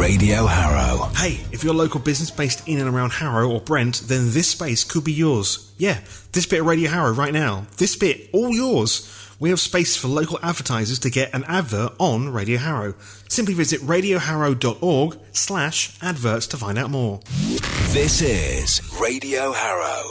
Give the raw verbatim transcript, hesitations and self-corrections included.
Radio Harrow. Hey, if you're a local business based in and around Harrow or Brent, then this space could be yours. Yeah, this bit of Radio Harrow right now. This bit, all yours. We have space for local advertisers to get an advert on Radio Harrow. Simply visit radioharrow.org slash adverts to find out more. This is Radio Harrow.